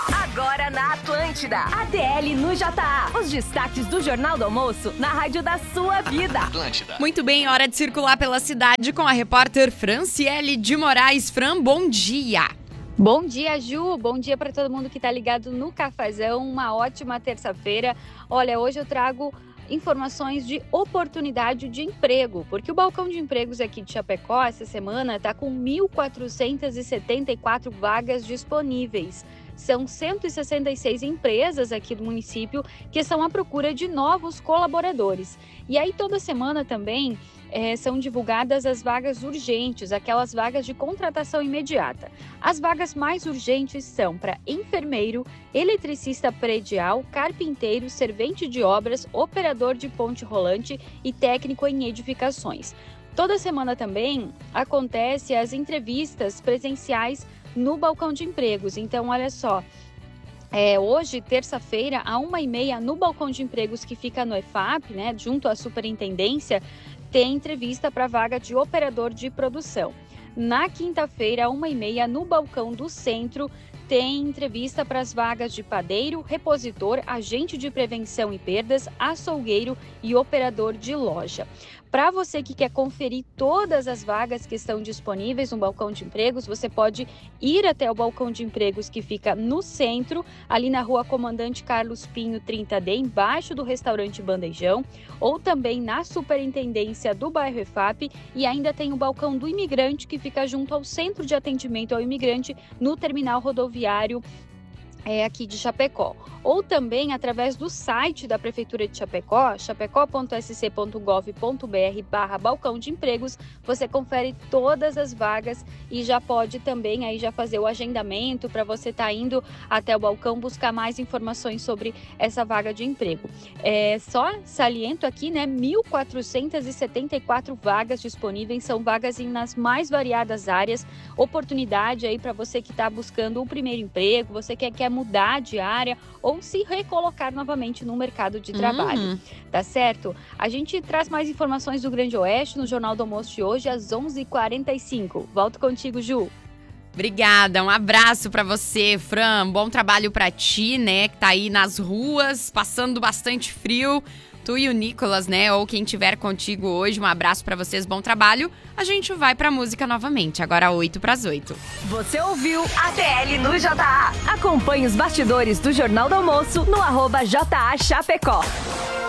Agora na Atlântida. ATL no JA. Os destaques do Jornal do Almoço na rádio da sua vida. Atlântida. Muito bem, hora de circular pela cidade com a repórter Franciele de Moraes. Fran, bom dia. Bom dia, Ju. Bom dia para todo mundo que está ligado no Cafezão. Uma ótima terça-feira. Olha, hoje eu trago informações de oportunidade de emprego, porque o balcão de empregos aqui de Chapecó essa semana está com 1.474 vagas disponíveis. São 166 empresas aqui do município que estão à procura de novos colaboradores. E aí toda semana também são divulgadas as vagas urgentes, aquelas vagas de contratação imediata. As vagas mais urgentes são para enfermeiro, eletricista predial, carpinteiro, servente de obras, operador de ponte rolante e técnico em edificações. Toda semana também acontecem as entrevistas presenciais no balcão de empregos. Então, olha só, hoje, terça-feira, às 1h30, no balcão de empregos que fica no EFAP, né, junto à superintendência, tem entrevista para vaga de operador de produção. Na quinta-feira, às 1h30, no balcão do centro, tem entrevista para as vagas de padeiro, repositor, agente de prevenção e perdas, açougueiro e operador de loja. Para você que quer conferir todas as vagas que estão disponíveis no balcão de empregos, você pode ir até o balcão de empregos que fica no centro, ali na rua Comandante Carlos Pinho 30D, embaixo do restaurante Bandejão, ou também na superintendência do bairro EFAP, e ainda tem o balcão do imigrante que fica junto ao centro de atendimento ao imigrante no terminal rodoviário aqui de Chapecó, ou também através do site da Prefeitura de Chapecó, chapecó.sc.gov.br/balcão de empregos, você confere todas as vagas e já pode também aí já fazer o agendamento para você estar indo até o balcão buscar mais informações sobre essa vaga de emprego. Só saliento aqui, né, 1.474 vagas disponíveis, são vagas nas mais variadas áreas, oportunidade aí para você que está buscando o primeiro emprego, você que quer mudar de área ou se recolocar novamente no mercado de trabalho, tá certo? A gente traz mais informações do Grande Oeste no Jornal do Almoço de hoje às 11h45. Volto contigo, Ju. Obrigada, um abraço pra você, Fran. Bom trabalho pra ti, né, que tá aí nas ruas, passando bastante frio. Tu e o Nicolas, né, ou quem tiver contigo hoje, um abraço pra vocês, bom trabalho. A gente vai pra música novamente, agora 7:08. Você ouviu ATL no JA. Acompanhe os bastidores do Jornal do Almoço no @JA Chapecó.